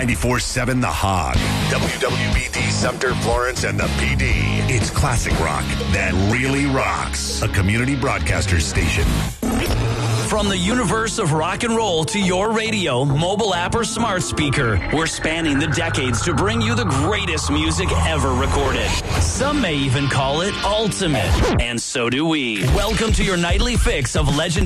94.7 The Hog. WWBD Sumter, Florence, and the PD. It's classic rock that really rocks. A community broadcaster station. From the universe of rock and roll to your radio, mobile app, or smart speaker, we're spanning the decades to bring you the greatest music ever recorded. Some may even call it ultimate, and so do we. Welcome to your nightly fix of legend.